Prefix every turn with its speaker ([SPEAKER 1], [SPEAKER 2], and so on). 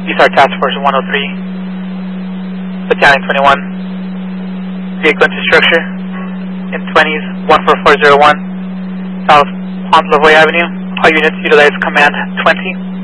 [SPEAKER 1] ESAR Task Force 103, Battalion 21, vehicle into structure, in 20s, 14401, South Pont Lavoie Avenue. All units utilize Command 20.